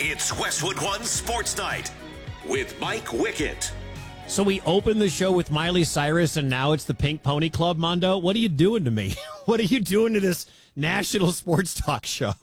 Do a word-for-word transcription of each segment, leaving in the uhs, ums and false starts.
It's Westwood One Sports Night with Mike Wickett. So we opened the show with Miley Cyrus, and now it's the Pink Pony Club, Mondo. What are you doing to me? What are you doing to this national sports talk show?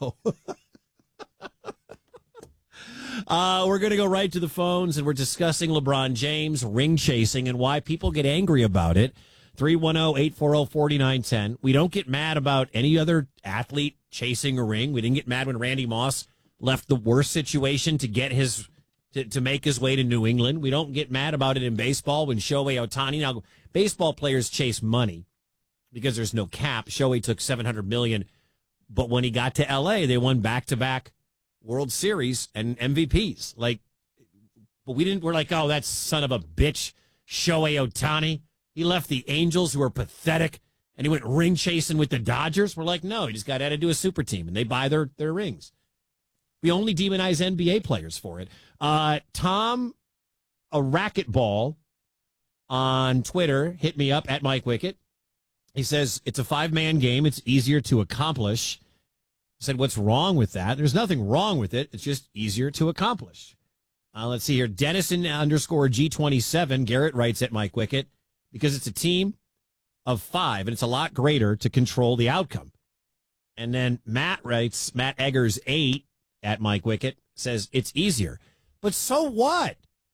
uh, we're going to go right to the phones, and we're discussing LeBron James ring chasing and why people get angry about it. three one zero, eight four zero, four nine one zero. We don't get mad about any other athlete chasing a ring. We didn't get mad when Randy Moss left the worst situation to get his to, to make his way to New England. We don't get mad about it in baseball when Shohei Ohtani. Now, baseball players chase money because there's no cap. Shohei took seven hundred million dollars, but when he got to L A, they won back-to-back World Series and M V Ps. Like, but we didn't. We're like, oh, that son of a bitch, Shohei Ohtani. He left the Angels, who are pathetic, and he went ring chasing with the Dodgers. We're like, no, he just got added to a super team, and they buy their their rings. We only demonize N B A players for it. Uh, Tom, a racquetball on Twitter, hit me up at Mike Wickett. He says, it's a five-man game. It's easier to accomplish. I said, what's wrong with that? There's nothing wrong with it. It's just easier to accomplish. Uh, let's see here. Dennison underscore G twenty-seven. Garrett writes at Mike Wickett, because it's a team of five, and it's a lot greater to control the outcome. And then Matt writes, Matt Eggers eight, at Mike Wickett, says it's easier. But so what?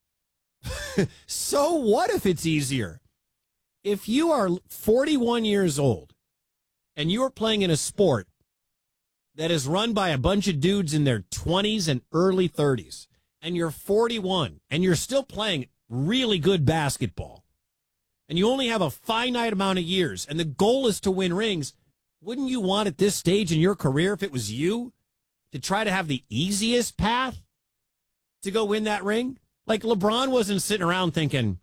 So what if it's easier? If you are forty-one years old and you are playing in a sport that is run by a bunch of dudes in their twenties and early thirties, and you're forty-one and you're still playing really good basketball, and you only have a finite amount of years, and the goal is to win rings, wouldn't you want at this stage in your career, if it was you, to try to have the easiest path to go win that ring? Like, LeBron wasn't sitting around thinking,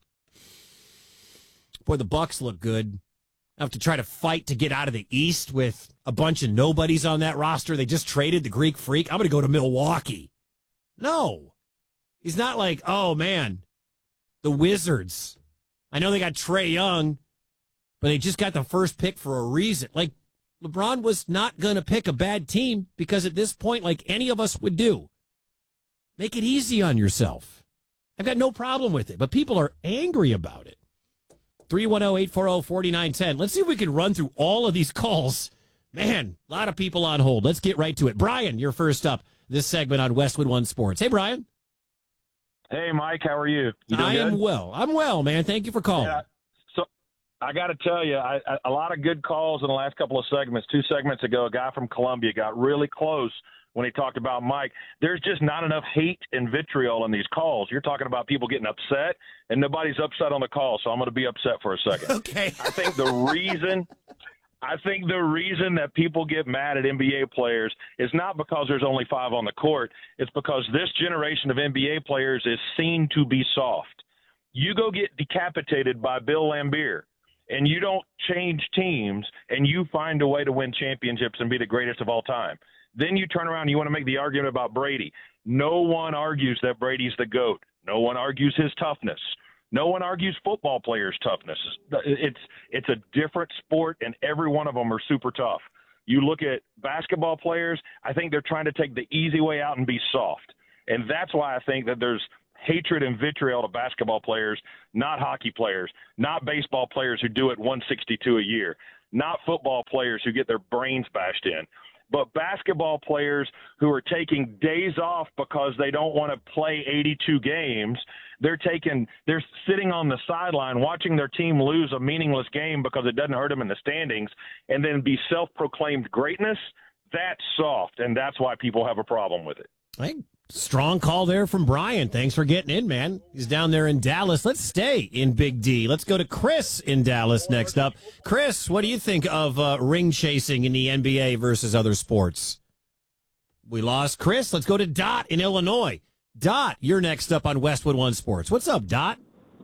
boy, the Bucks look good. I have to try to fight to get out of the East with a bunch of nobodies on that roster. They just traded the Greek Freak. I'm going to go to Milwaukee. No. He's not like, oh, man, the Wizards. I know they got Trae Young, but they just got the first pick for a reason. Like, LeBron was not going to pick a bad team because at this point, like any of us would do, make it easy on yourself. I've got no problem with it, but people are angry about it. three one zero, eight four zero, four nine one zero. Let's see if we can run through all of these calls. Man, a lot of people on hold. Let's get right to it. Brian, you're first up this segment on Westwood One Sports. Hey, Brian. Hey, Mike. How are you? You doing I am good? well. I'm well, man. Thank you for calling. Yeah. So I got to tell you, I, I, a lot of good calls in the last couple of segments. Two segments ago, a guy from Columbia got really close when he talked about Mike. There's just not enough hate and vitriol in these calls. You're talking about people getting upset, and nobody's upset on the call, so I'm going to be upset for a second. Okay. I think the reason I think the reason that people get mad at N B A players is not because there's only five on the court. It's because this generation of N B A players is seen to be soft. You go get decapitated by Bill Laimbeer, and you don't change teams, and you find a way to win championships and be the greatest of all time. Then you turn around and you want to make the argument about Brady. No one argues that Brady's the GOAT. No one argues his toughness. No one argues football players' toughness. It's it's a different sport, and every one of them are super tough. You look at basketball players, I think they're trying to take the easy way out and be soft. And that's why I think that there's hatred and vitriol to basketball players, not hockey players, not baseball players who do it one sixty-two a year, not football players who get their brains bashed in, but basketball players who are taking days off because they don't want to play eighty-two games. They're taking, they're sitting on the sideline watching their team lose a meaningless game because it doesn't hurt them in the standings, and then be self-proclaimed greatness. That's soft, and that's why people have a problem with it. Hey, strong call there from Brian. Thanks for getting in, man. He's down there in Dallas. Let's stay in Big D. Let's go to Chris in Dallas next up. Chris, what do you think of uh, ring chasing in the N B A versus other sports? We lost Chris. Let's go to Dot in Illinois. Dot, you're next up on Westwood One Sports. What's up, Dot?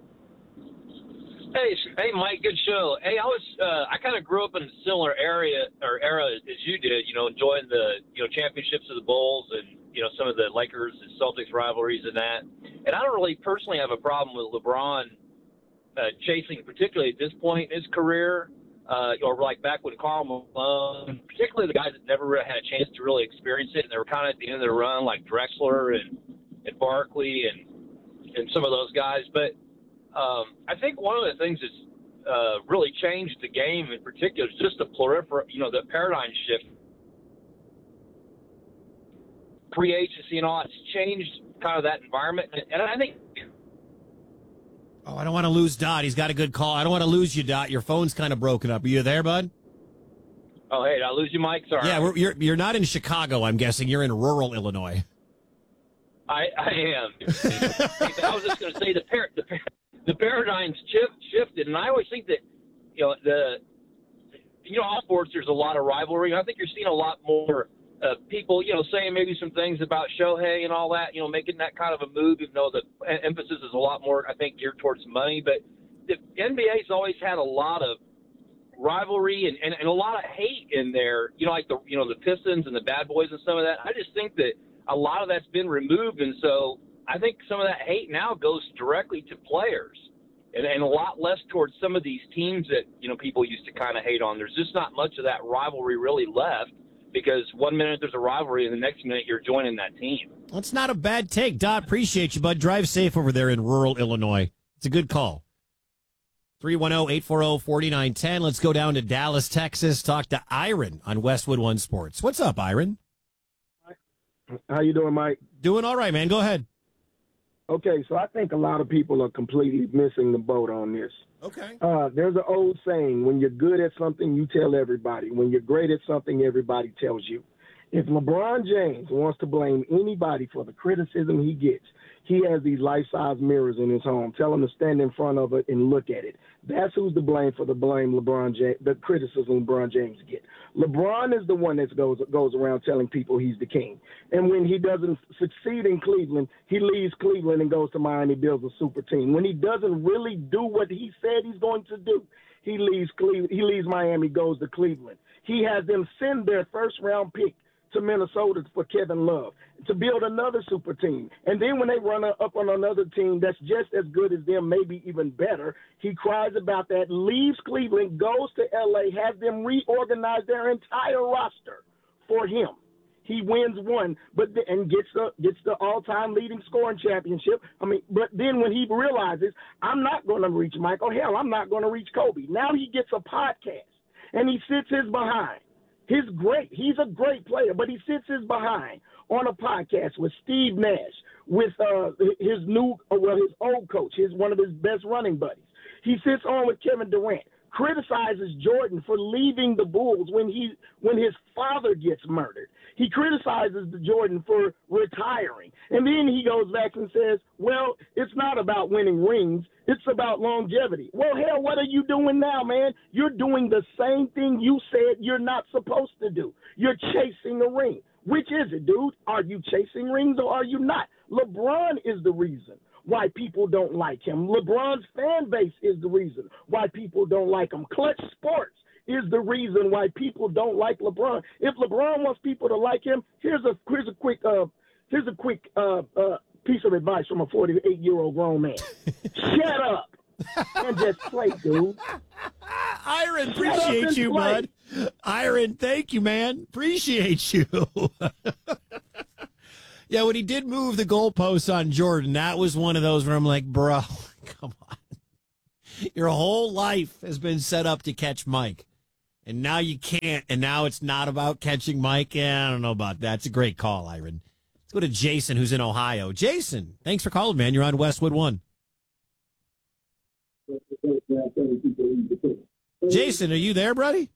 Hey, hey, Mike, good show. Hey, I was, uh, I kind of grew up in a similar area or era as you did. You know, enjoying the, you know, championships of the Bulls and you know some of the Lakers and Celtics rivalries and that. And I don't really personally have a problem with LeBron uh, chasing, particularly at this point in his career. uh, or like back when Karl Malone, particularly the guys that never really had a chance to really experience it, and they were kind of at the end of their run, like Drexler and, and Barkley and and some of those guys. But um, I think one of the things that's uh, really changed the game in particular is just the prolifer, you know, the paradigm shift. Free agency and all, it's changed kind of that environment. And, and I think. Oh, I don't want to lose Dot. He's got a good call. I don't want to lose you, Dot. Your phone's kind of broken up. Are you there, bud? Oh, hey, did I lose you, Mike? Sorry. Yeah, we're, you're you're not in Chicago, I'm guessing. You're in rural Illinois. I, I am. I was just going to say the, par- the the paradigm's shift, shifted, and I always think that, you know, the you know, all sports, there's a lot of rivalry. I think you're seeing a lot more uh, people, you know, saying maybe some things about Shohei and all that, you know, making that kind of a move, even though the emphasis is a lot more, I think, geared towards money. But the N B A's always had a lot of rivalry and, and, and a lot of hate in there, you know, like the, you know, the Pistons and the Bad Boys and some of that. I just think that a lot of that's been removed. And so I think some of that hate now goes directly to players and, and a lot less towards some of these teams that, you know, people used to kind of hate on. There's just not much of that rivalry really left because one minute there's a rivalry and the next minute you're joining that team. That's not a bad take. Dot, appreciate you, bud. Drive safe over there in rural Illinois. It's a good call. three one zero, eight four zero, four nine one zero. Let's go down to Dallas, Texas. Talk to Iron on Westwood One Sports. What's up, Iron? How you doing, Mike? Doing all right, man. Go ahead. Okay, so I think a lot of people are completely missing the boat on this. Okay. Uh, there's an old saying, when you're good at something, you tell everybody. When you're great at something, everybody tells you. If LeBron James wants to blame anybody for the criticism he gets, he has these life-size mirrors in his home. Tell him to stand in front of it and look at it. That's who's to blame for the blame LeBron James, the criticism LeBron James gets. LeBron is the one that goes goes around telling people he's the king. And when he doesn't succeed in Cleveland, he leaves Cleveland and goes to Miami, builds a super team. When he doesn't really do what he said he's going to do, he leaves Cleveland, he leaves Miami, goes to Cleveland. He has them send their first-round pick to Minnesota for Kevin Love to build another super team. And then when they run up on another team that's just as good as them, maybe even better, he cries about that, leaves Cleveland, goes to L A, has them reorganize their entire roster for him. He wins one, but the, and gets the gets the all-time leading scoring championship. I mean, but then when he realizes, I'm not going to reach Michael, hell, I'm not going to reach Kobe. Now he gets a podcast, and he sits his behind. He's great. He's a great player, but he sits his behind on a podcast with Steve Nash, with uh, his new, well, his old coach, his one of his best running buddies. He sits on with Kevin Durant, criticizes Jordan for leaving the Bulls when he when his father gets murdered. He criticizes the Jordan for retiring. And then he goes back and says, well, it's not about winning rings. It's about longevity. Well, hell, what are you doing now, man? You're doing the same thing you said you're not supposed to do. You're chasing a ring. Which is it, dude? Are you chasing rings or are you not? LeBron is the reason why people don't like him. LeBron's fan base is the reason why people don't like him. Clutch Sports is the reason why people don't like LeBron. If LeBron wants people to like him, here's a here's a quick uh here's a quick uh uh piece of advice from a forty-eight year old grown man. Shut up and just play, dude. Iron, appreciate you, play. bud. Iron, thank you, man. Appreciate you. Yeah, when he did move the goalposts on Jordan, that was one of those where I'm like, bro, come on. Your whole life has been set up to catch Mike. And now you can't, and now it's not about catching Mike. Yeah, I don't know about that. It's a great call, Iron. Let's go to Jason, who's in Ohio. Jason, thanks for calling, man. You're on Westwood One. Jason, are you there, buddy?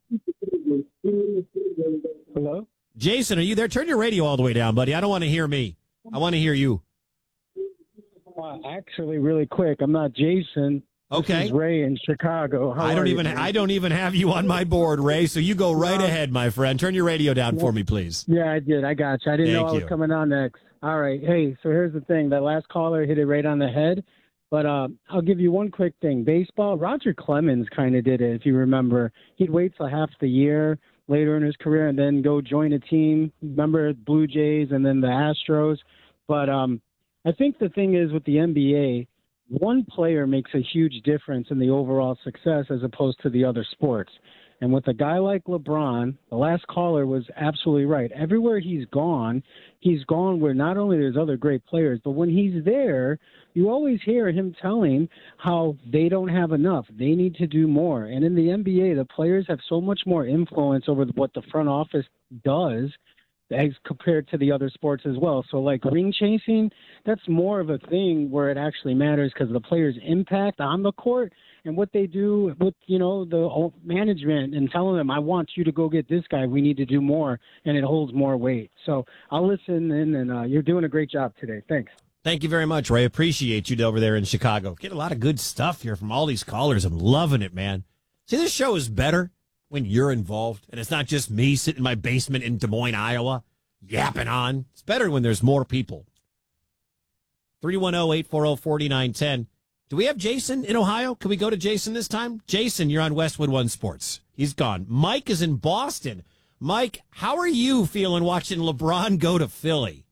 Hello? Jason, are you there? Turn your radio all the way down, buddy. I don't want to hear me. I want to hear you. Uh, actually, really quick, I'm not Jason. Okay. This is Ray in Chicago. How I don't are even you, I don't even have you on my board, Ray, so you go right Uh, ahead, my friend. Turn your radio down for me, please. Yeah, I did. I got you. I didn't Thank know I was you. coming on next. All right. Hey, so here's the thing. That last caller hit it right on the head. But uh, I'll give you one quick thing. Baseball, Roger Clemens kind of did it, if you remember. He'd wait till half the year later in his career and then go join a team. Remember Blue Jays and then the Astros. But um, I think the thing is with the N B A, one player makes a huge difference in the overall success as opposed to the other sports. And with a guy like LeBron, the last caller was absolutely right. Everywhere he's gone, he's gone where not only there's other great players, but when he's there, you always hear him telling how they don't have enough. They need to do more. And in the N B A, the players have so much more influence over what the front office does as compared to the other sports as well. So like ring chasing, that's more of a thing where it actually matters because of the players' impact on the court and what they do with, you know, the management and telling them, I want you to go get this guy. We need to do more, and it holds more weight. So I'll listen in, and uh, you're doing a great job today. Thanks. Thank you very much, Ray. Appreciate you over there in Chicago. Get a lot of good stuff here from all these callers. I'm loving it, man. See, this show is better when you're involved, and it's not just me sitting in my basement in Des Moines, Iowa, yapping on. It's better when there's more people. three one zero, eight four zero, four nine one zero. Do we have Jason in Ohio? Can we go to Jason this time? Jason, you're on Westwood One Sports. He's gone. Mike is in Boston. Mike, how are you feeling watching LeBron go to Philly?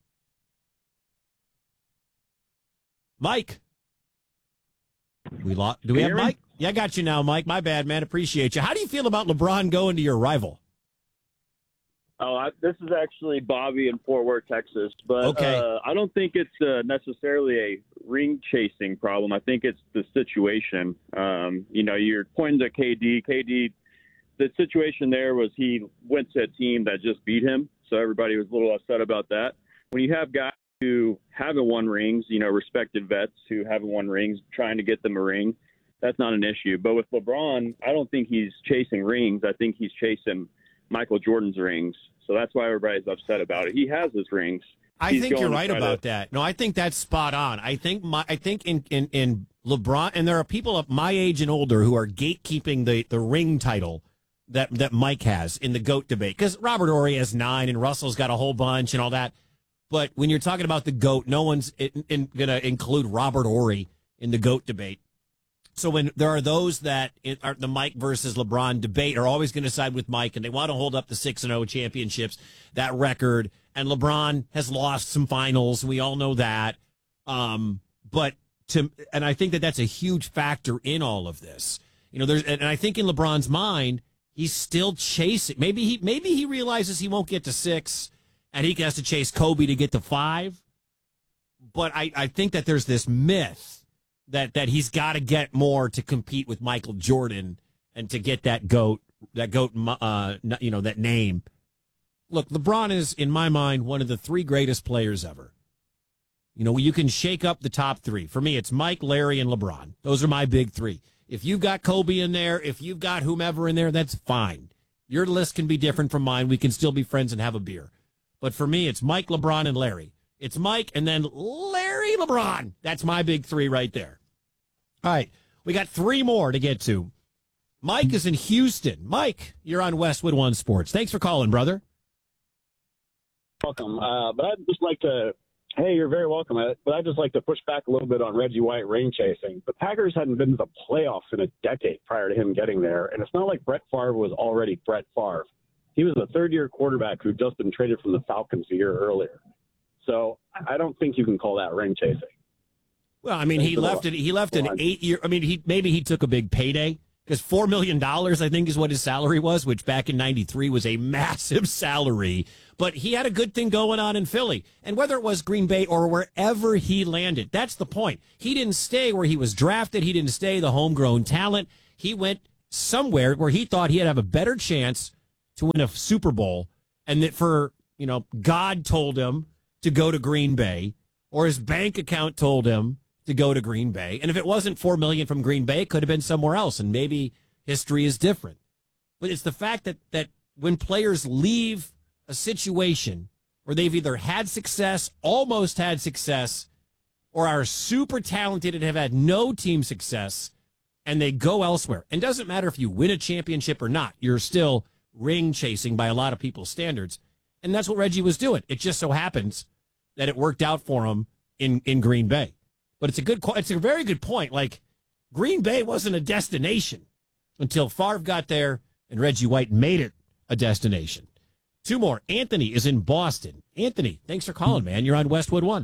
Mike. We lost. Do we have Mike? Yeah, I got you now, Mike. My bad, man. Appreciate you. How do you feel about LeBron going to your rival? Oh, I, this is actually Bobby in Fort Worth, Texas. But okay. uh, I don't think it's uh, necessarily a ring chasing problem. I think it's the situation. Um, you know, you're pointing to K D. K D, the situation there was he went to a team that just beat him, so everybody was a little upset about that. When you have guys who haven't won rings, you know, respected vets who haven't won rings, trying to get them a ring, that's not an issue. But with LeBron, I don't think he's chasing rings. I think he's chasing Michael Jordan's rings. So that's why everybody's upset about it. He has his rings. I He's think you're right about to... that. No, I think that's spot on. I think my, I think in, in, in LeBron, and there are people of my age and older who are gatekeeping the, the ring title that, that Mike has in the GOAT debate. Because Robert Horry has nine and Russell's got a whole bunch and all that. But when you're talking about the GOAT, no one's in, in, going to include Robert Horry in the GOAT debate. So when there are those that are the Mike versus LeBron debate are always going to side with Mike, and they want to hold up the six and oh championships, that record. And LeBron has lost some finals. We all know that. Um, but to, and I think that that's a huge factor in all of this. You know, there's, and I think in LeBron's mind, he's still chasing. Maybe he, maybe he realizes he won't get to six and he has to chase Kobe to get to five. But I, I think that there's this myth that that he's got to get more to compete with Michael Jordan and to get that GOAT, that GOAT, uh, you know, that name. Look, LeBron is, in my mind, one of the three greatest players ever. You know, you can shake up the top three. For me, it's Mike, Larry, and LeBron. Those are my big three. If you've got Kobe in there, if you've got whomever in there, that's fine. Your list can be different from mine. We can still be friends and have a beer. But for me, it's Mike, LeBron, and Larry. It's Mike and then Larry, LeBron. That's my big three right there. All right, we got three more to get to. Mike is in Houston. Mike, you're on Westwood One Sports. Thanks for calling, brother. Welcome. Uh, but I'd just like to, hey, you're very welcome. But I'd just like to push back a little bit on Reggie White ring chasing. The Packers hadn't been to the playoffs in a decade prior to him getting there. And it's not like Brett Favre was already Brett Favre. He was a third-year quarterback who'd just been traded from the Falcons a year earlier. So I don't think you can call that ring chasing. Well, I mean, he left it. He left an eight-year. I mean, he maybe he took a big payday because four million dollars, I think, is what his salary was, which back in ninety-three was a massive salary. But he had a good thing going on in Philly, and whether it was Green Bay or wherever he landed, that's the point. He didn't stay where he was drafted. He didn't stay the homegrown talent. He went somewhere where he thought he'd have a better chance to win a Super Bowl, and that for you know, God told him to go to Green Bay, or his bank account told him to go to Green Bay. And if it wasn't four million dollars from Green Bay, it could have been somewhere else, and maybe history is different. But it's the fact that, that when players leave a situation where they've either had success, almost had success, or are super talented and have had no team success, and they go elsewhere. And it doesn't matter if you win a championship or not, you're still ring chasing by a lot of people's standards. And that's what Reggie was doing. It just so happens that it worked out for him in, in Green Bay. But it's a good, it's a very good point. Like, Green Bay wasn't a destination until Favre got there and Reggie White made it a destination. Two more. Anthony is in Boston. Anthony, thanks for calling, man. You're on Westwood One.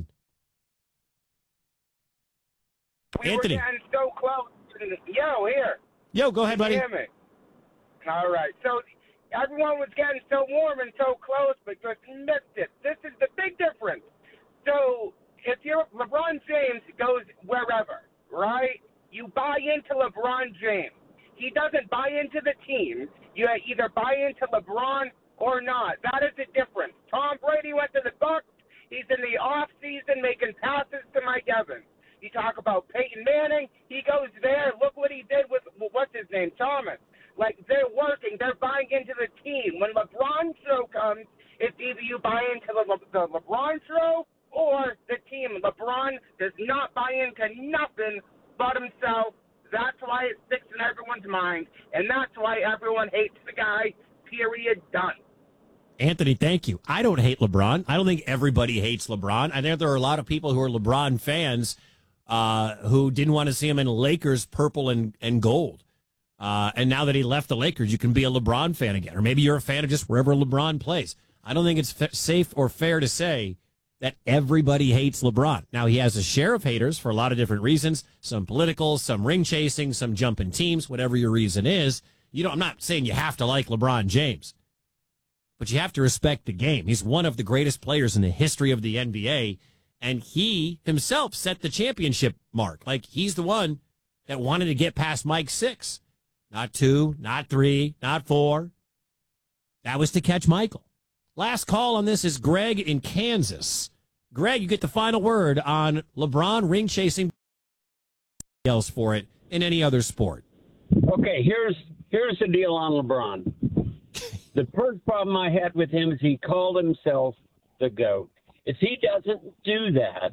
We Anthony. were getting so close. To the, yo, here. Yo, go ahead, buddy. Hear me? All right. So everyone was getting so warm and so close, but just missed it. This is the big difference. So if you're LeBron James goes wherever, right? You buy into LeBron James. He doesn't buy into the team. You either buy into LeBron or not. That is the difference. Tom Brady went to the Bucs. He's in the off season making passes to Mike Evans. You talk about Peyton Manning. He goes there. Look what he did with, what's his name, Thomas. Like, they're working. They're buying into the team. When LeBron show comes, it's either you buy into the, Le- the LeBron show or the team. LeBron does not buy into nothing but himself. That's why it sticks in everyone's mind, and that's why everyone hates the guy, period, done. Anthony, thank you. I don't hate LeBron. I don't think everybody hates LeBron. I think there are a lot of people who are LeBron fans uh, who didn't want to see him in Lakers purple and, and gold. Uh, and now that he left the Lakers, you can be a LeBron fan again. Or maybe you're a fan of just wherever LeBron plays. I don't think it's f- safe or fair to say that everybody hates LeBron. Now, he has a share of haters for a lot of different reasons, some political, some ring chasing, some jumping teams, whatever your reason is. You know, I'm not saying you have to like LeBron James, but you have to respect the game. He's one of the greatest players in the history of the N B A, and he himself set the championship mark. Like, he's the one that wanted to get past Mike six. Not two, not three, not four. That was to catch Michael. Last call on this is Greg in Kansas. Greg, you get the final word on LeBron ring chasing else for it in any other sport. Okay, here's here's the deal on LeBron. The first problem I had with him is he called himself the GOAT. If he doesn't do that,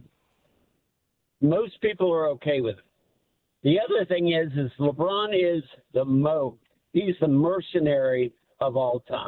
most people are okay with it. The other thing is, is LeBron is the most, he's the mercenary of all time.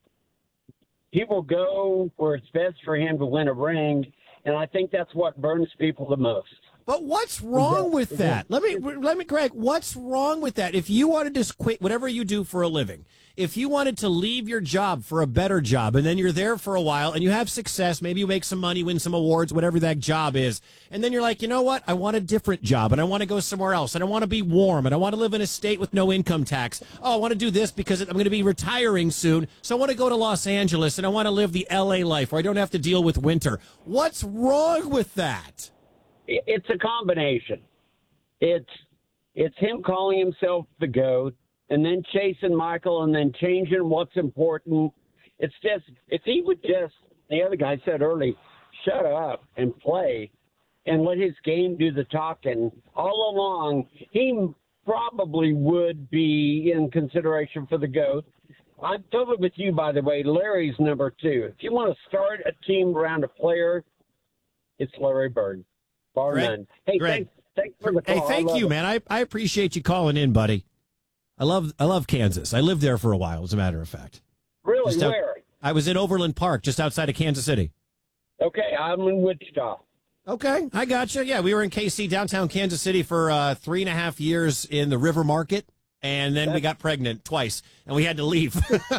He will go where it's best for him to win a ring, and I think that's what burns people the most. But what's wrong with that? Let me, let me, Greg, what's wrong with that? If you wanted to quit whatever you do for a living, if you wanted to leave your job for a better job, and then you're there for a while and you have success, maybe you make some money, win some awards, whatever that job is, and then you're like, you know what? I want a different job, and I want to go somewhere else, and I want to be warm, and I want to live in a state with no income tax. Oh, I want to do this because I'm going to be retiring soon, so I want to go to Los Angeles, and I want to live the L A life where I don't have to deal with winter. What's wrong with that? It's a combination. It's it's him calling himself the GOAT, and then chasing Michael, and then changing what's important. It's just, if he would just, the other guy said early, shut up and play and let his game do the talking all along, he probably would be in consideration for the GOAT. I'm totally with you, by the way. Larry's number two. If you want to start a team around a player, it's Larry Bird. Bar none. Hey, thanks, thanks for the call. Hey, thank you, it. man. I, I appreciate you calling in, buddy. I love I love Kansas. I lived there for a while, as a matter of fact. Really? Just out- Where? I was in Overland Park, just outside of Kansas City. Okay, I'm in Wichita. Okay, I gotcha. Yeah, we were in K C, downtown Kansas City, for uh, three and a half years in the River Market, and then That's... we got pregnant twice, and we had to leave.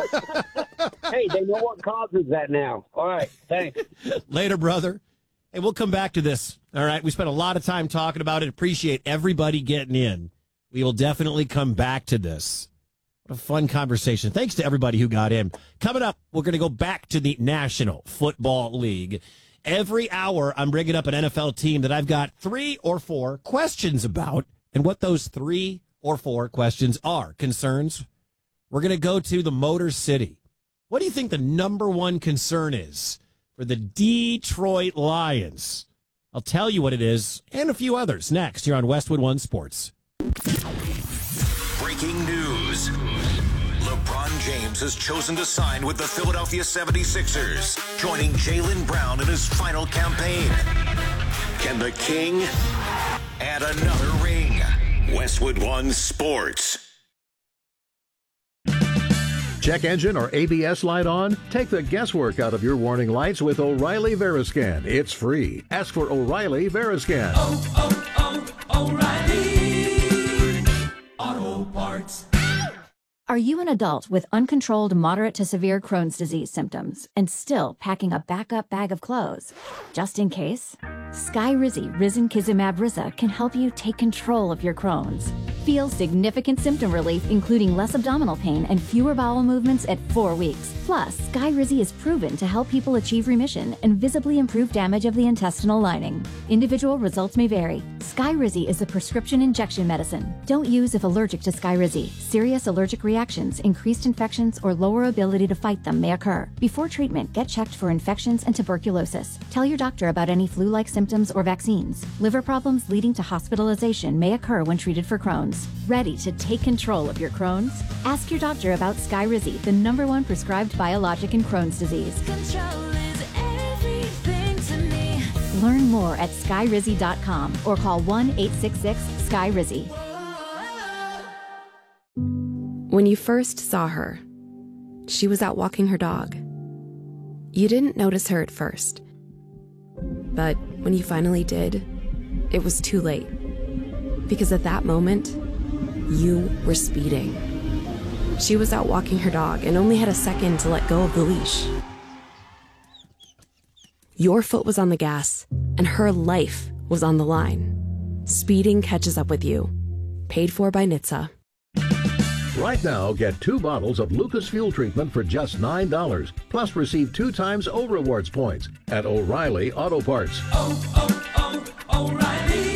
Hey, they know what causes that now. All right, thanks. Later, brother. Hey, we'll come back to this. All right, we spent a lot of time talking about it. Appreciate everybody getting in. We will definitely come back to this. What a fun conversation. Thanks to everybody who got in. Coming up, we're going to go back to the National Football League. Every hour, I'm bringing up an N F L team that I've got three or four questions about, and what those three or four questions are. Concerns. We're going to go to the Motor City. What do you think the number one concern is for the Detroit Lions? I'll tell you what it is, and a few others, next here on Westwood One Sports. Breaking news. LeBron James has chosen to sign with the Philadelphia seventy-sixers, joining Jaylen Brown in his final campaign. Can the King add another ring? Westwood One Sports. Check engine or A B S light on? Take the guesswork out of your warning lights with O'Reilly Veriscan. It's free. Ask for O'Reilly Veriscan. Oh, oh, oh, O'Reilly Auto Parts. Are you an adult with uncontrolled moderate to severe Crohn's disease symptoms and still packing a backup bag of clothes? Just in case? Skyrizi Risankizumab Riza can help you take control of your Crohn's. Feel significant symptom relief, including less abdominal pain and fewer bowel movements at four weeks. Plus, Skyrizi is proven to help people achieve remission and visibly improve damage of the intestinal lining. Individual results may vary. Skyrizi is a prescription injection medicine. Don't use if allergic to Skyrizi. Serious allergic reactions, increased infections, or lower ability to fight them may occur. Before treatment, get checked for infections and tuberculosis. Tell your doctor about any flu-like symptoms or vaccines. Liver problems leading to hospitalization may occur when treated for Crohn's. Ready to take control of your Crohn's? Ask your doctor about Skyrizi, the number one prescribed biologic in Crohn's disease. Control is everything to me. Learn more at skyrizi dot com or call one eight six six sky rizi. When you first saw her, she was out walking her dog. You didn't notice her at first. But when you finally did, it was too late. Because at that moment, you were speeding. She was out walking her dog and only had a second to let go of the leash. Your foot was on the gas, and her life was on the line. Speeding catches up with you. Paid for by N H T S A. Right now, get two bottles of Lucas Fuel Treatment for just nine dollars. Plus, receive two times O Rewards points at O'Reilly Auto Parts. Oh, oh, oh, O'Reilly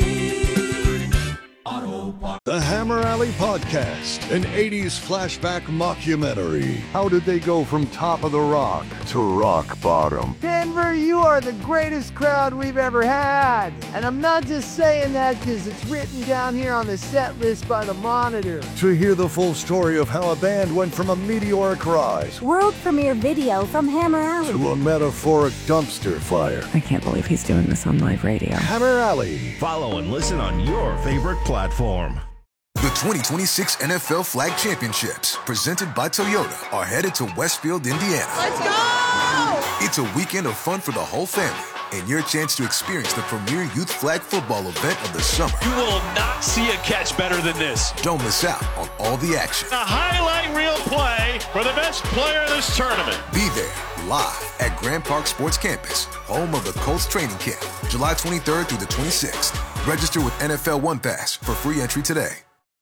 Auto Parts. The Hammer Alley Podcast, an eighties flashback mockumentary. How did they go from top of the rock to rock bottom? Denver, you are the greatest crowd we've ever had. And I'm not just saying that because it's written down here on the set list by the Monitor. To hear the full story of how a band went from a meteoric rise world premiere video from Hammer Alley to a metaphoric dumpster fire. I can't believe he's doing this on live radio. Hammer Alley. Follow and listen on your favorite platform. The twenty twenty-six N F L Flag Championships, presented by Toyota, are headed to Westfield, Indiana. Let's go! It's a weekend of fun for the whole family and your chance to experience the premier youth flag football event of the summer. You will not see a catch better than this. Don't miss out on all the action. A highlight reel play for the best player of this tournament. Be there live at Grand Park Sports Campus, home of the Colts training camp, July twenty-third through the twenty-sixth. Register with N F L One Pass for free entry today.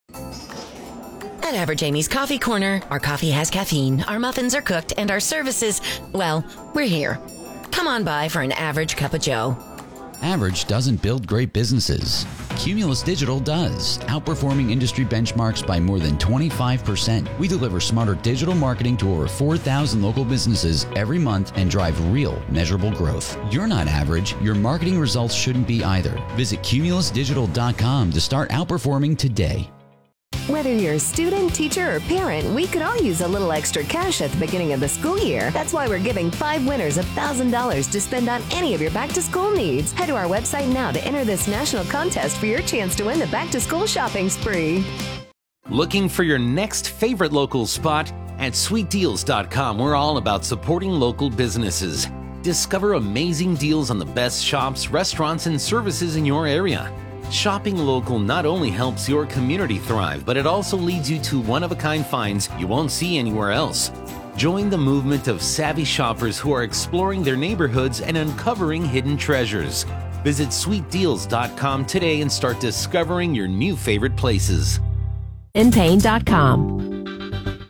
At Average Amy's Coffee Corner, our coffee has caffeine, our muffins are cooked, and our services, well, we're here. Come on by for an average cup of joe. Average doesn't build great businesses. Cumulus Digital does, outperforming industry benchmarks by more than twenty-five percent. We deliver smarter digital marketing to over four thousand local businesses every month and drive real, measurable growth. You're not average. Your marketing results shouldn't be either. Visit cumulus digital dot com to start outperforming today. Whether you're a student, teacher, or parent, we could all use a little extra cash at the beginning of the school year. That's why we're giving five winners one thousand dollars to spend on any of your back-to-school needs. Head to our website now to enter this national contest for your chance to win the back-to-school shopping spree. Looking for your next favorite local spot? At sweet deals dot com, we're all about supporting local businesses. Discover amazing deals on the best shops, restaurants, and services in your area. Shopping local not only helps your community thrive, but it also leads you to one-of-a-kind finds you won't see anywhere else. Join the movement of savvy shoppers who are exploring their neighborhoods and uncovering hidden treasures. Visit sweet deals dot com today and start discovering your new favorite places. in pain dot com.